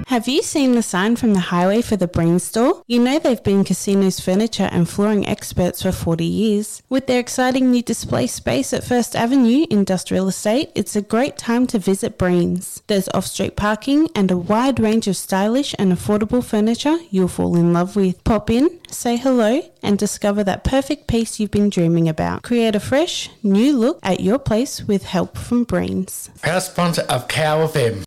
Have you seen the sign from the highway for the Breen store? You know they've been Casino's furniture and flooring experts for 40 years. With their exciting new display space at First Avenue Industrial Estate, it's a great time to visit Breen's. There's off-street parking and a wide range of stylish and affordable furniture you'll fall in love with. Pop in, say hello, and discover that perfect piece you've been dreaming about. Create a fresh, new look at your place with help from Breen's. Proud sponsor of Cow FM.